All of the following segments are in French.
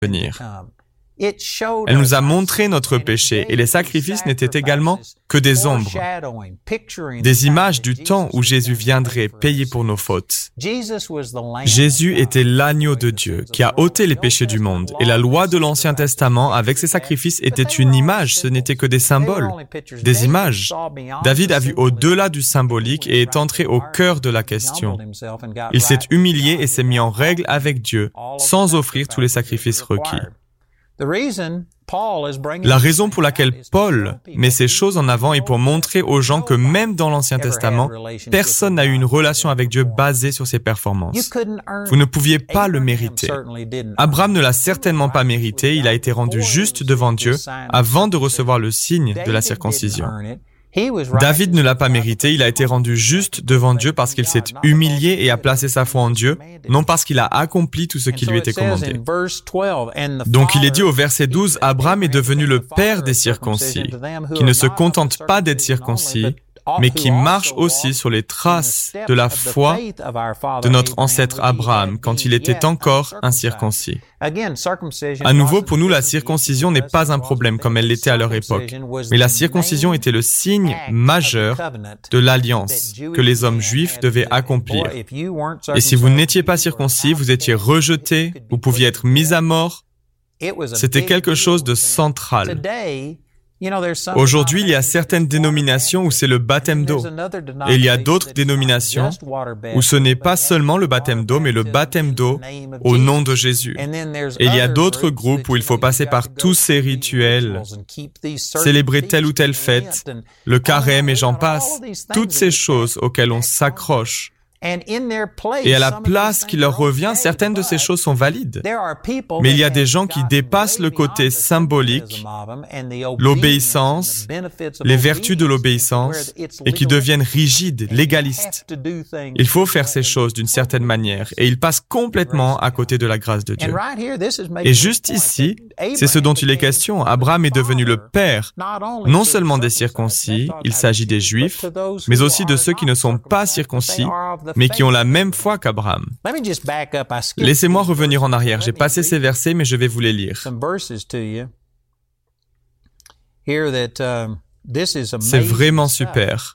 venir. Elle nous a montré notre péché et les sacrifices n'étaient également que des ombres, des images du temps où Jésus viendrait payer pour nos fautes. Jésus était l'agneau de Dieu qui a ôté les péchés du monde et la loi de l'Ancien Testament avec ses sacrifices était une image, ce n'était que des symboles, des images. David a vu au-delà du symbolique et est entré au cœur de la question. Il s'est humilié et s'est mis en règle avec Dieu sans offrir tous les sacrifices requis. La raison pour laquelle Paul met ces choses en avant est pour montrer aux gens que même dans l'Ancien Testament, personne n'a eu une relation avec Dieu basée sur ses performances. Vous ne pouviez pas le mériter. Abraham ne l'a certainement pas mérité, il a été rendu juste devant Dieu avant de recevoir le signe de la circoncision. David ne l'a pas mérité, il a été rendu juste devant Dieu parce qu'il s'est humilié et a placé sa foi en Dieu, non parce qu'il a accompli tout ce qui lui était commandé. Donc il est dit au verset 12, Abraham est devenu le père des circoncis, qui ne se contente pas d'être circoncis, mais qui marche aussi sur les traces de la foi de notre ancêtre Abraham quand il était encore incirconcis. À nouveau, pour nous, la circoncision n'est pas un problème comme elle l'était à leur époque, mais la circoncision était le signe majeur de l'alliance que les hommes juifs devaient accomplir. Et si vous n'étiez pas circoncis, vous étiez rejeté, vous pouviez être mis à mort. C'était quelque chose de central. Aujourd'hui, il y a certaines dénominations où c'est le baptême d'eau. Et il y a d'autres dénominations où ce n'est pas seulement le baptême d'eau, mais le baptême d'eau au nom de Jésus. Et il y a d'autres groupes où il faut passer par tous ces rituels, célébrer telle ou telle fête, le carême et j'en passe, toutes ces choses auxquelles on s'accroche. Et à la place qui leur revient, certaines de ces choses sont valides. Mais il y a des gens qui dépassent le côté symbolique, l'obéissance, les vertus de l'obéissance, et qui deviennent rigides, légalistes. Il faut faire ces choses d'une certaine manière, et ils passent complètement à côté de la grâce de Dieu. Et juste ici, c'est ce dont il est question. Abraham est devenu le père, non seulement des circoncis, il s'agit des Juifs, mais aussi de ceux qui ne sont pas circoncis, mais qui ont la même foi qu'Abraham. Laissez-moi revenir en arrière. J'ai passé ces versets, mais je vais vous les lire. C'est vraiment super.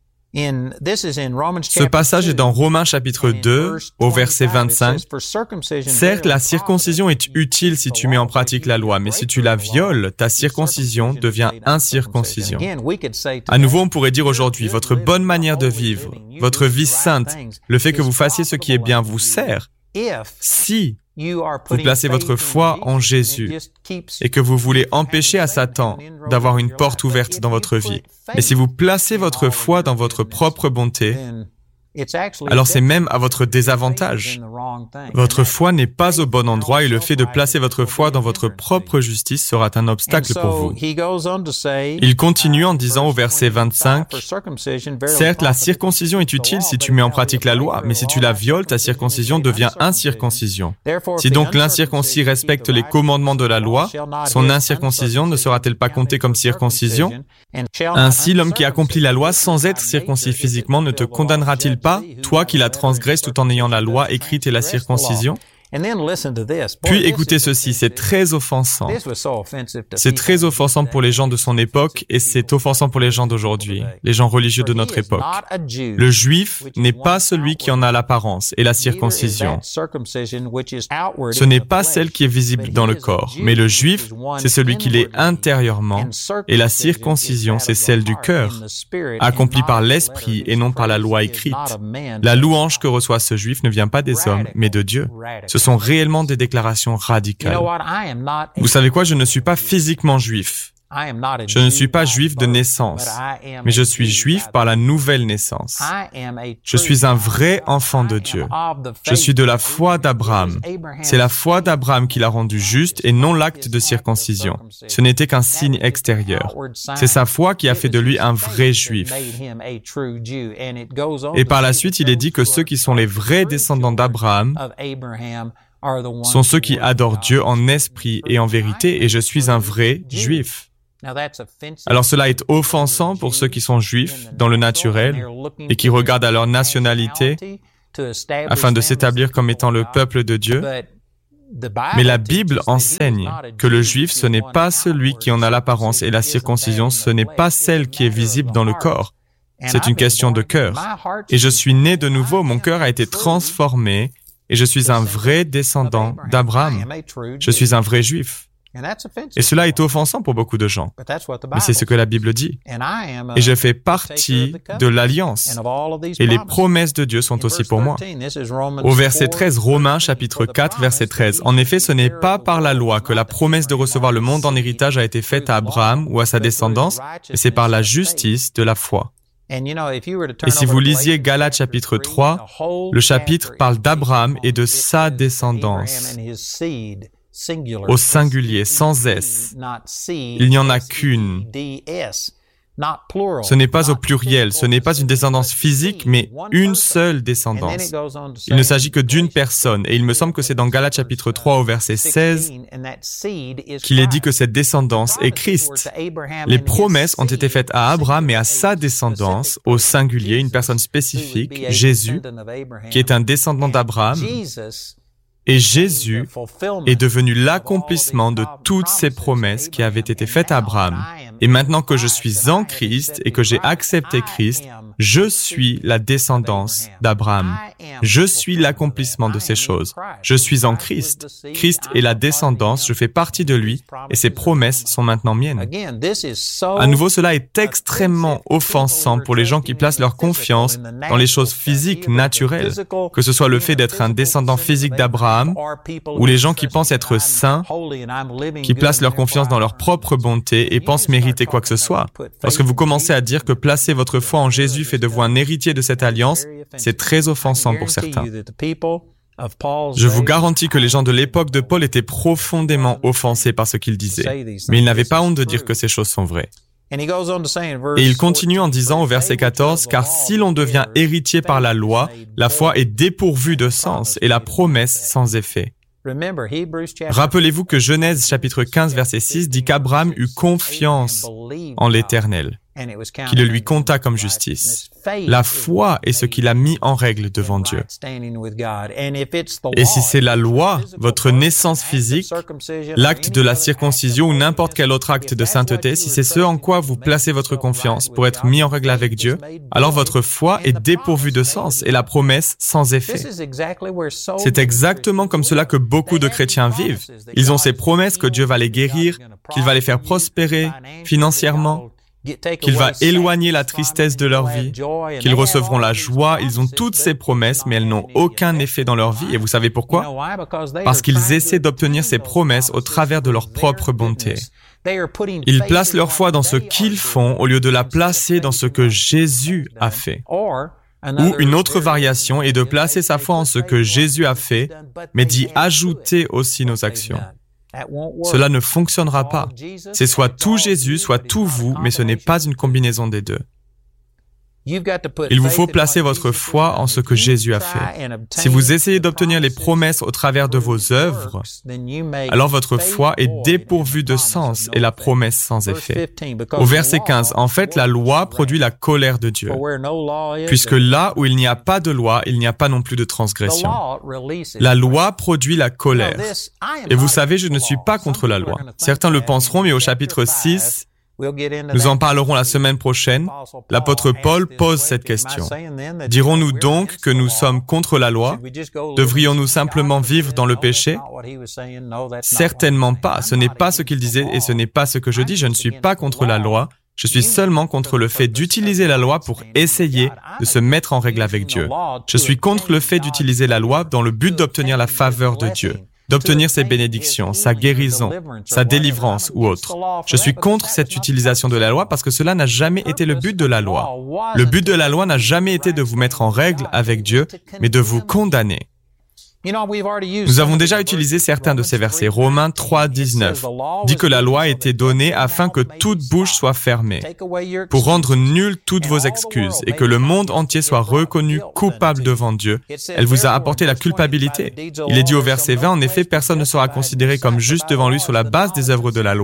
Ce passage est dans Romains chapitre 2, au verset 25. Certes, la circoncision est utile si tu mets en pratique la loi, mais si tu la violes, ta circoncision devient incirconcision. À nouveau, on pourrait dire aujourd'hui, votre bonne manière de vivre, votre vie sainte, le fait que vous fassiez ce qui est bien vous sert. Si vous placez votre foi en Jésus et que vous voulez empêcher à Satan d'avoir une porte ouverte dans votre vie. Mais si vous placez votre foi dans votre propre bonté, alors c'est même à votre désavantage. Votre foi n'est pas au bon endroit et le fait de placer votre foi dans votre propre justice sera un obstacle pour vous. Il continue en disant au verset 25, « Certes, la circoncision est utile si tu mets en pratique la loi, mais si tu la violes, ta circoncision devient incirconcision. Si donc l'incirconcis respecte les commandements de la loi, son incirconcision ne sera-t-elle pas comptée comme circoncision? Ainsi, l'homme qui accomplit la loi sans être circoncis physiquement ne te condamnera-t-il pas, toi qui la transgresses tout en ayant la loi écrite et la circoncision? » Puis écoutez ceci, c'est très offensant. C'est très offensant pour les gens de son époque et c'est offensant pour les gens d'aujourd'hui, les gens religieux de notre époque. Le juif n'est pas celui qui en a l'apparence et la circoncision. Ce n'est pas celle qui est visible dans le corps, mais le juif, c'est celui qui l'est intérieurement et la circoncision, c'est celle du cœur, accomplie par l'esprit et non par la loi écrite. La louange que reçoit ce juif ne vient pas des hommes, mais de Dieu. Ce sont réellement des déclarations radicales. Vous savez quoi? Je ne suis pas physiquement juif. Je ne suis pas juif de naissance, mais je suis juif par la nouvelle naissance. Je suis un vrai enfant de Dieu. Je suis de la foi d'Abraham. C'est la foi d'Abraham qui l'a rendu juste et non l'acte de circoncision. Ce n'était qu'un signe extérieur. C'est sa foi qui a fait de lui un vrai juif. Et par la suite, il est dit que ceux qui sont les vrais descendants d'Abraham sont ceux qui adorent Dieu en esprit et en vérité, et je suis un vrai juif. Alors cela est offensant pour ceux qui sont juifs dans le naturel et qui regardent à leur nationalité afin de s'établir comme étant le peuple de Dieu. Mais la Bible enseigne que le Juif, ce n'est pas celui qui en a l'apparence et la circoncision, ce n'est pas celle qui est visible dans le corps. C'est une question de cœur. Et je suis né de nouveau, mon cœur a été transformé et je suis un vrai descendant d'Abraham. Je suis un vrai Juif. Et cela est offensant pour beaucoup de gens. Mais c'est ce que la Bible dit. Et je fais partie de l'Alliance. Et les promesses de Dieu sont aussi pour moi. Au verset 13, Romains chapitre 4, verset 13. En effet, ce n'est pas par la loi que la promesse de recevoir le monde en héritage a été faite à Abraham ou à sa descendance, mais c'est par la justice de la foi. Et si vous lisiez Galates chapitre 3, le chapitre parle d'Abraham et de sa descendance. Au singulier, sans S. Il n'y en a qu'une. Ce n'est pas au pluriel, ce n'est pas une descendance physique, mais une seule descendance. Il ne s'agit que d'une personne, et il me semble que c'est dans Galates chapitre 3 au verset 16 qu'il est dit que cette descendance est Christ. Les promesses ont été faites à Abraham et à sa descendance, au singulier, une personne spécifique, Jésus, qui est un descendant d'Abraham. Et Jésus est devenu l'accomplissement de toutes ces promesses qui avaient été faites à Abraham. Et maintenant que je suis en Christ et que j'ai accepté Christ, je suis la descendance d'Abraham. Je suis l'accomplissement de ces choses. Je suis en Christ. Christ est la descendance, je fais partie de lui et ses promesses sont maintenant miennes. À nouveau, cela est extrêmement offensant pour les gens qui placent leur confiance dans les choses physiques, naturelles, que ce soit le fait d'être un descendant physique d'Abraham ou les gens qui pensent être saints, qui placent leur confiance dans leur propre bonté et pensent mériter quoi que ce soit. Lorsque vous commencez à dire que placer votre foi en Jésus fait de vous un héritier de cette alliance, c'est très offensant pour certains. Je vous garantis que les gens de l'époque de Paul étaient profondément offensés par ce qu'il disait, mais ils n'avaient pas honte de dire que ces choses sont vraies. Et il continue en disant au verset 14, « Car si l'on devient héritier par la loi, la foi est dépourvue de sens et la promesse sans effet. » Rappelez-vous que Genèse chapitre 15 verset 6 dit qu'Abraham eut confiance en l'Éternel, qui le lui compta comme justice. La foi est ce qu'il a mis en règle devant Dieu. Et si c'est la loi, votre naissance physique, l'acte de la circoncision ou n'importe quel autre acte de sainteté, si c'est ce en quoi vous placez votre confiance pour être mis en règle avec Dieu, alors votre foi est dépourvue de sens et la promesse sans effet. C'est exactement comme cela que beaucoup de chrétiens vivent. Ils ont ces promesses que Dieu va les guérir, qu'il va les faire prospérer financièrement, qu'il va éloigner la tristesse de leur vie, qu'ils recevront la joie. Ils ont toutes ces promesses, mais elles n'ont aucun effet dans leur vie. Et vous savez pourquoi? Parce qu'ils essaient d'obtenir ces promesses au travers de leur propre bonté. Ils placent leur foi dans ce qu'ils font au lieu de la placer dans ce que Jésus a fait. Ou une autre variation est de placer sa foi en ce que Jésus a fait, mais d'y ajouter aussi nos actions. Cela ne fonctionnera pas. C'est soit tout Jésus, soit tout vous, mais ce n'est pas une combinaison des deux. Il vous faut placer votre foi en ce que Jésus a fait. Si vous essayez d'obtenir les promesses au travers de vos œuvres, alors votre foi est dépourvue de sens et la promesse sans effet. Au verset 15, en fait, la loi produit la colère de Dieu, puisque là où il n'y a pas de loi, il n'y a pas non plus de transgression. La loi produit la colère. Et vous savez, je ne suis pas contre la loi. Certains le penseront, mais au chapitre 6, nous en parlerons la semaine prochaine. L'apôtre Paul pose cette question. Dirons-nous donc que nous sommes contre la loi? Devrions-nous simplement vivre dans le péché? Certainement pas. Ce n'est pas ce qu'il disait et ce n'est pas ce que je dis. Je ne suis pas contre la loi. Je suis seulement contre le fait d'utiliser la loi pour essayer de se mettre en règle avec Dieu. Je suis contre le fait d'utiliser la loi dans le but d'obtenir la faveur de Dieu, d'obtenir ses bénédictions, sa guérison, sa délivrance ou autre. Je suis contre cette utilisation de la loi parce que cela n'a jamais été le but de la loi. Le but de la loi n'a jamais été de vous mettre en règle avec Dieu, mais de vous condamner. Nous avons déjà utilisé certains de ces versets. Romains 3, 19 dit que la loi a été donnée afin que toute bouche soit fermée, pour rendre nulles toutes vos excuses et que le monde entier soit reconnu coupable devant Dieu. Elle vous a apporté la culpabilité. Il est dit au verset 20, en effet, personne ne sera considéré comme juste devant lui sur la base des œuvres de la loi,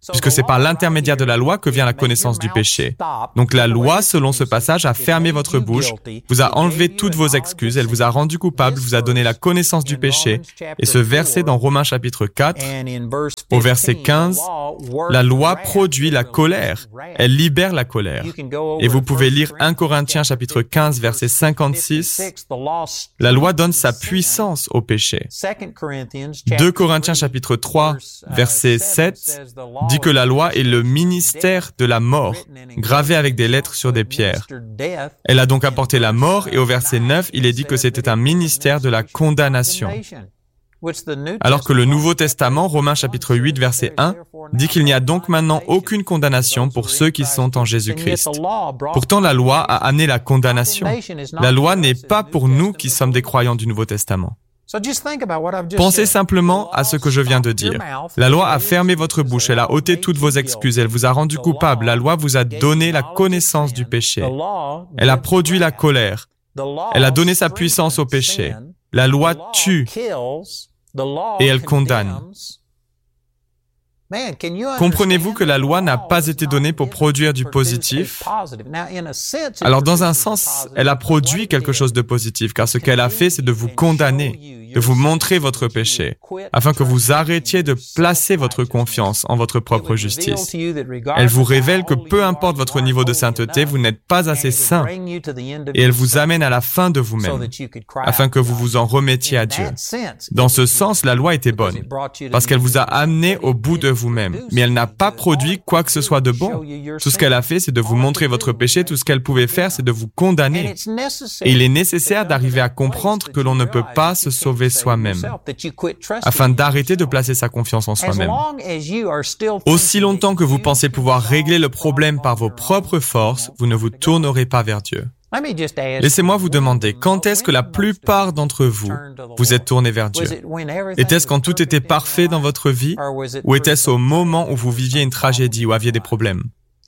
puisque c'est par l'intermédiaire de la loi que vient la connaissance du péché. Donc la loi, selon ce passage, a fermé votre bouche, vous a enlevé toutes vos excuses, elle vous a rendu coupable, vous a donné la connaissance du péché. Et ce verset dans Romains chapitre 4, au verset 15, la loi produit la colère, elle libère la colère. Et vous pouvez lire 1 Corinthiens chapitre 15, verset 56, la loi donne sa puissance au péché. 2 Corinthiens chapitre 3, verset 7, dit que la loi est le ministère de la mort, gravé avec des lettres sur des pierres. Elle a donc apporté la mort, et au verset 9, il est dit que c'était un ministère de la condamnation. Alors que le Nouveau Testament, Romains chapitre 8, verset 1, dit qu'il n'y a donc maintenant aucune condamnation pour ceux qui sont en Jésus-Christ. Pourtant, la loi a amené la condamnation. La loi n'est pas pour nous qui sommes des croyants du Nouveau Testament. Pensez simplement à ce que je viens de dire. La loi a fermé votre bouche, elle a ôté toutes vos excuses, elle vous a rendu coupable, la loi vous a donné la connaissance du péché. Elle a produit la colère. Elle a donné sa puissance au péché. La loi tue et elle condamne. Comprenez-vous que la loi n'a pas été donnée pour produire du positif? Alors, dans un sens, elle a produit quelque chose de positif, car ce qu'elle a fait, c'est de vous condamner, de vous montrer votre péché, afin que vous arrêtiez de placer votre confiance en votre propre justice. Elle vous révèle que peu importe votre niveau de sainteté, vous n'êtes pas assez saint, et elle vous amène à la fin de vous-même, afin que vous vous en remettiez à Dieu. Dans ce sens, la loi était bonne, parce qu'elle vous a amené au bout de vous-même, mais elle n'a pas produit quoi que ce soit de bon. Tout ce qu'elle a fait, c'est de vous montrer votre péché, tout ce qu'elle pouvait faire, c'est de vous condamner. Et il est nécessaire d'arriver à comprendre que l'on ne peut pas se sauver soi-même, afin d'arrêter de placer sa confiance en soi-même. Aussi longtemps que vous pensez pouvoir régler le problème par vos propres forces, vous ne vous tournerez pas vers Dieu. Laissez-moi vous demander, quand est-ce que la plupart d'entre vous vous êtes tournés vers Dieu? Était-ce quand tout était parfait dans votre vie? Ou était-ce au moment où vous viviez une tragédie ou aviez des problèmes?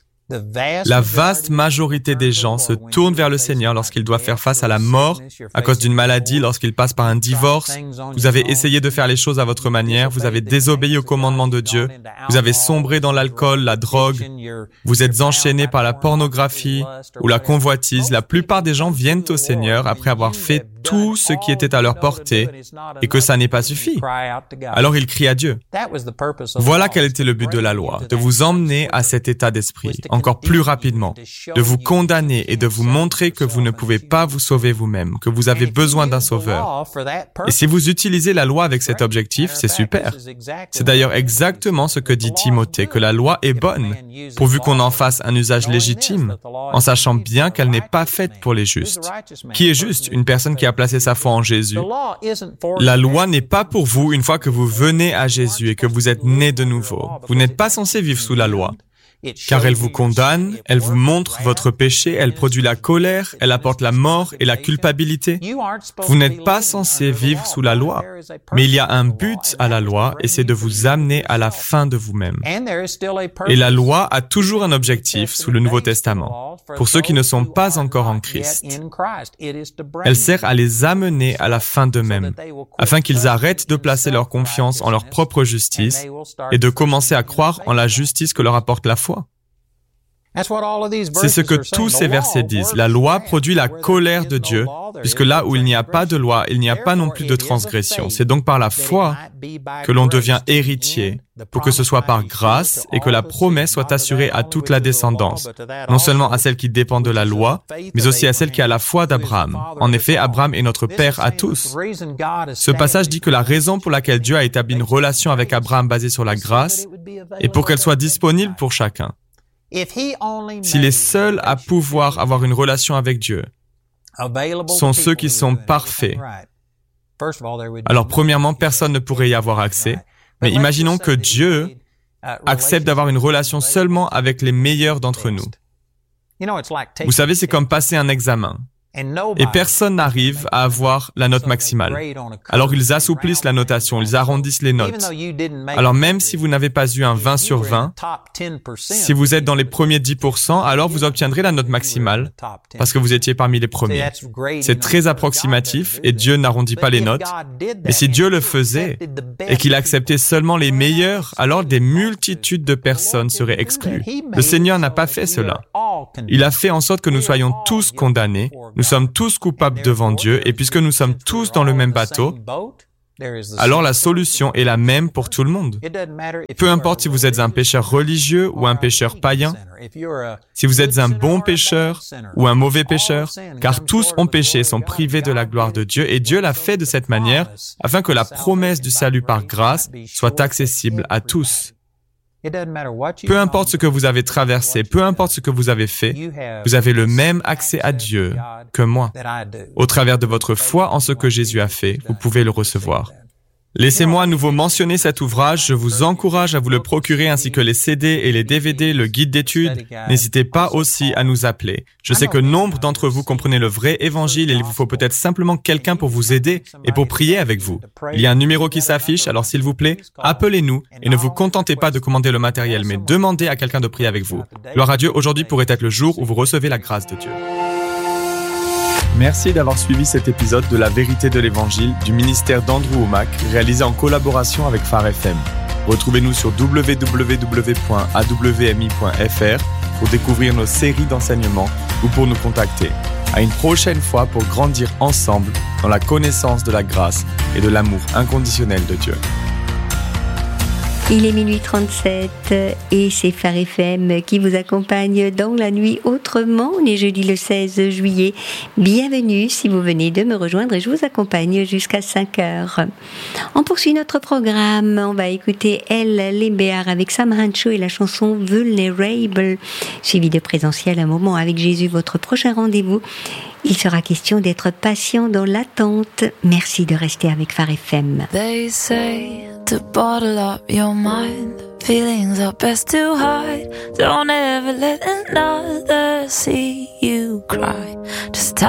La vaste majorité des gens se tournent vers le Seigneur lorsqu'ils doivent faire face à la mort, à cause d'une maladie, lorsqu'ils passent par un divorce. Vous avez essayé de faire les choses à votre manière, vous avez désobéi au commandement de Dieu, vous avez sombré dans l'alcool, la drogue, vous êtes enchaîné par la pornographie ou la convoitise. La plupart des gens viennent au Seigneur après avoir fait tout ce qui était à leur portée et que ça n'ait pas suffi. Alors ils crient à Dieu. Voilà quel était le but de la loi, de vous emmener à cet état d'esprit, encore plus rapidement, de vous condamner et de vous montrer que vous ne pouvez pas vous sauver vous-même, que vous avez besoin d'un sauveur. Et si vous utilisez la loi avec cet objectif, c'est super. C'est d'ailleurs exactement ce que dit Timothée, que la loi est bonne, pourvu qu'on en fasse un usage légitime, en sachant bien qu'elle n'est pas faite pour les justes. Qui est juste? Une personne qui a placé sa foi en Jésus. La loi n'est pas pour vous une fois que vous venez à Jésus et que vous êtes né de nouveau. Vous n'êtes pas censé vivre sous la loi. Car elle vous condamne, elle vous montre votre péché, elle produit la colère, elle apporte la mort et la culpabilité. Vous n'êtes pas censé vivre sous la loi, mais il y a un but à la loi et c'est de vous amener à la fin de vous-même. Et la loi a toujours un objectif sous le Nouveau Testament, pour ceux qui ne sont pas encore en Christ. Elle sert à les amener à la fin d'eux-mêmes, afin qu'ils arrêtent de placer leur confiance en leur propre justice et de commencer à croire en la justice que leur apporte la foi. C'est ce que tous ces versets disent. La loi produit la colère de Dieu, puisque là où il n'y a pas de loi, il n'y a pas non plus de transgression. C'est donc par la foi que l'on devient héritier, pour que ce soit par grâce et que la promesse soit assurée à toute la descendance, non seulement à celle qui dépend de la loi, mais aussi à celle qui a la foi d'Abraham. En effet, Abraham est notre père à tous. Ce passage dit que la raison pour laquelle Dieu a établi une relation avec Abraham basée sur la grâce est pour qu'elle soit disponible pour chacun. Si les seuls à pouvoir avoir une relation avec Dieu sont ceux qui sont parfaits, alors premièrement, personne ne pourrait y avoir accès, mais imaginons que Dieu accepte d'avoir une relation seulement avec les meilleurs d'entre nous. Vous savez, c'est comme passer un examen. Et personne n'arrive à avoir la note maximale. Alors ils assouplissent la notation, ils arrondissent les notes. Alors même si vous n'avez pas eu un 20 sur 20, si vous êtes dans les premiers 10%, alors vous obtiendrez la note maximale parce que vous étiez parmi les premiers. C'est très approximatif et Dieu n'arrondit pas les notes. Mais si Dieu le faisait et qu'il acceptait seulement les meilleurs, alors des multitudes de personnes seraient exclues. Le Seigneur n'a pas fait cela. Il a fait en sorte que nous soyons tous condamnés. Nous sommes tous coupables devant Dieu et puisque nous sommes tous dans le même bateau, alors la solution est la même pour tout le monde. Peu importe si vous êtes un pécheur religieux ou un pécheur païen, si vous êtes un bon pécheur ou un mauvais pécheur, car tous ont péché et sont privés de la gloire de Dieu et Dieu l'a fait de cette manière afin que la promesse du salut par grâce soit accessible à tous. Peu importe ce que vous avez traversé, peu importe ce que vous avez fait, vous avez le même accès à Dieu que moi. Au travers de votre foi en ce que Jésus a fait, vous pouvez le recevoir. Laissez-moi à nouveau mentionner cet ouvrage, je vous encourage à vous le procurer ainsi que les CD et les DVD, le guide d'études. N'hésitez pas aussi à nous appeler. Je sais que nombre d'entre vous comprenez le vrai évangile et il vous faut peut-être simplement quelqu'un pour vous aider et pour prier avec vous. Il y a un numéro qui s'affiche, alors s'il vous plaît, appelez-nous et ne vous contentez pas de commander le matériel, mais demandez à quelqu'un de prier avec vous. Gloire à Dieu, aujourd'hui pourrait être le jour où vous recevez la grâce de Dieu. Merci d'avoir suivi cet épisode de La Vérité de l'Évangile du ministère d'Andrew Wommack, réalisé en collaboration avec Phare FM. Retrouvez-nous sur www.awmi.fr pour découvrir nos séries d'enseignements ou pour nous contacter. À une prochaine fois pour grandir ensemble dans la connaissance de la grâce et de l'amour inconditionnel de Dieu. Il est minuit 37 et c'est Phare FM qui vous accompagne dans la nuit autrement. On est jeudi le 16 juillet. Bienvenue si vous venez de me rejoindre et je vous accompagne jusqu'à 5h. On poursuit notre programme. On va écouter Elle Lembéar avec Sam Hancho et la chanson Vulnerable. Suivi de Présentiel, un moment avec Jésus, votre prochain rendez-vous. Il sera question d'être patient dans l'attente. Merci de rester avec Phare FM. They say to bottle up your mind. Feelings are best to hide. Don't ever let another see you cry. Just